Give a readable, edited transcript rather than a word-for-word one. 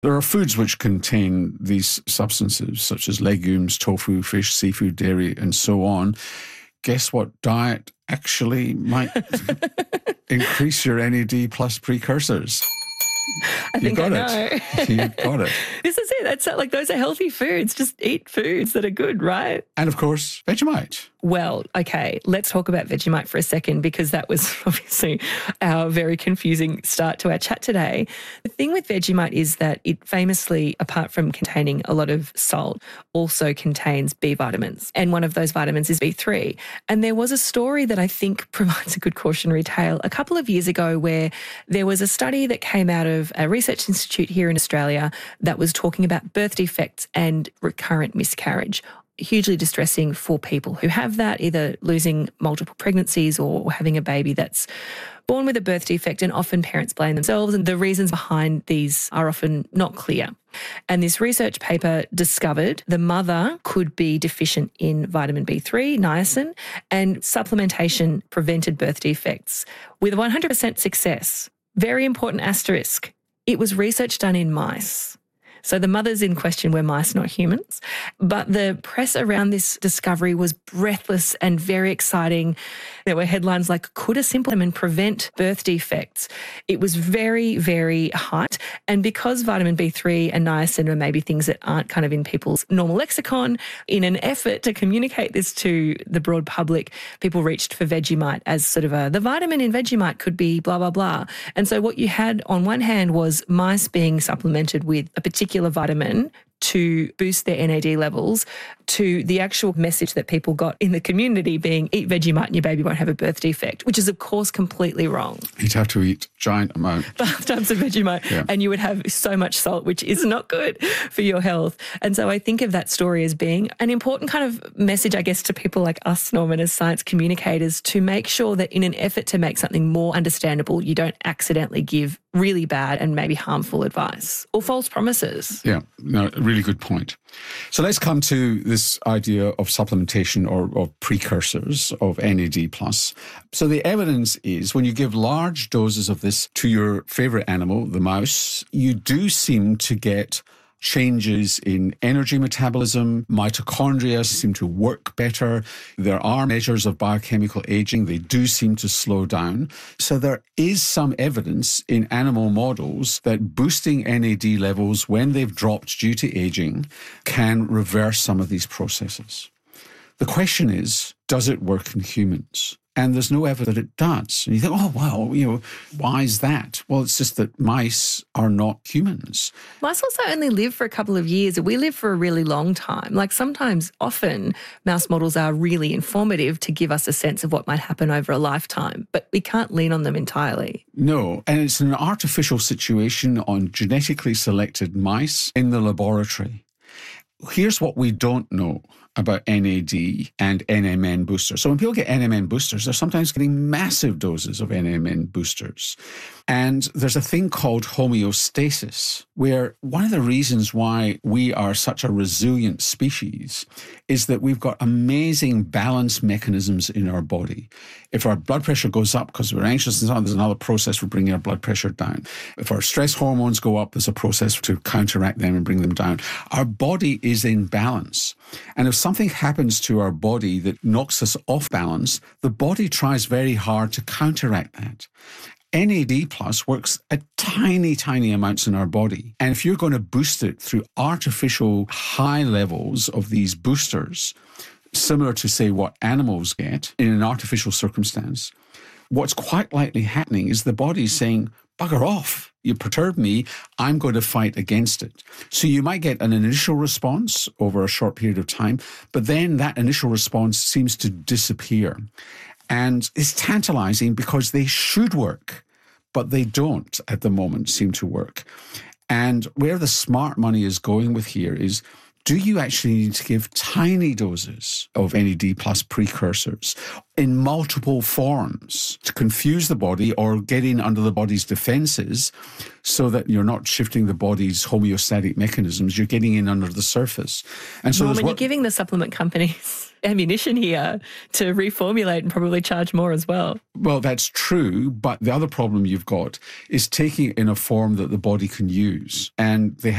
There are foods which contain these substances, such as legumes, tofu, fish, seafood, dairy, and so on. Guess what diet actually might increase your NAD plus precursors? I think I know. You got it. This is it. That's like, those are healthy foods. Just eat foods that are good, right? And of course, Vegemite. Well, okay, let's talk about Vegemite for a second, because that was obviously our very confusing start to our chat today. The thing with Vegemite is that it famously, apart from containing a lot of salt, also contains B vitamins. And one of those vitamins is B3. And there was a story that I think provides a good cautionary tale a couple of years ago where there was a study that came out of a research institute here in Australia that was talking about birth defects and recurrent miscarriage. Hugely distressing for people who have that, either losing multiple pregnancies or having a baby that's born with a birth defect, and often parents blame themselves, and the reasons behind these are often not clear. And this research paper discovered the mother could be deficient in vitamin B3, niacin, and supplementation prevented birth defects with 100% success. Very important asterisk. It was research done in mice. So the mothers in question were mice, not humans. But the press around this discovery was breathless and very exciting. There were headlines like, could a simple vitamin prevent birth defects? It was very, very hyped. And because vitamin B3 and niacin are maybe things that aren't kind of in people's normal lexicon, in an effort to communicate this to the broad public, people reached for Vegemite as sort of the vitamin in Vegemite could be blah, blah, blah. And so what you had on one hand was mice being supplemented with a particular vitamin to boost their NAD levels, to the actual message that people got in the community being, eat Vegemite and your baby won't have a birth defect, which is of course completely wrong. You'd have to eat giant amount. Bathtubs of Vegemite, and you would have so much salt, which is not good for your health. And so I think of that story as being an important kind of message, I guess, to people like us, Norman, as science communicators, to make sure that in an effort to make something more understandable, you don't accidentally give really bad and maybe harmful advice or false promises. Yeah, no, really good point. So let's come to this idea of supplementation or of precursors of NAD+. So the evidence is when you give large doses of this to your favorite animal, the mouse, you do seem to get changes in energy metabolism, mitochondria seem to work better. There are measures of biochemical aging. They do seem to slow down. So there is some evidence in animal models that boosting NAD levels when they've dropped due to aging can reverse some of these processes. The question is, does it work in humans? And there's no evidence that it does. And you think, oh, well, why is that? Well, it's just that mice are not humans. Mice also only live for a couple of years. We live for a really long time. Like often, mouse models are really informative to give us a sense of what might happen over a lifetime, but we can't lean on them entirely. No, and it's an artificial situation on genetically selected mice in the laboratory. Here's what we don't know about NAD and NMN boosters. So when people get NMN boosters, they're sometimes getting massive doses of NMN boosters. And there's a thing called homeostasis, where one of the reasons why we are such a resilient species is that we've got amazing balance mechanisms in our body. If our blood pressure goes up because we're anxious and so on, there's another process for bringing our blood pressure down. If our stress hormones go up, there's a process to counteract them and bring them down. Our body is in balance. And if something happens to our body that knocks us off balance, the body tries very hard to counteract that. NAD plus works at tiny, tiny amounts in our body. And if you're going to boost it through artificial high levels of these boosters, similar to, say, what animals get in an artificial circumstance, what's quite likely happening is the body's saying, bugger off, you perturb me, I'm going to fight against it. So you might get an initial response over a short period of time, but then that initial response seems to disappear. And it's tantalizing because they should work, but they don't at the moment seem to work. And where the smart money is going with here is do you actually need to give tiny doses of NAD plus precursors in multiple forms to confuse the body or get in under the body's defenses so that you're not shifting the body's homeostatic mechanisms, you're getting in under the surface. And so Norman, you're giving the supplement companies ammunition here to reformulate and probably charge more as well. Well, that's true, but the other problem you've got is taking it in a form that the body can use. And they